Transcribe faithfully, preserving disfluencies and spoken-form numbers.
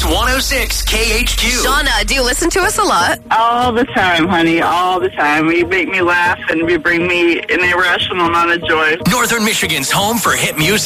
one oh six K H Q. Shauna, do you listen to us a lot? All the time, honey, all the time. You make me laugh and you bring me an irrational amount of joy. Northern Michigan's home for hit music.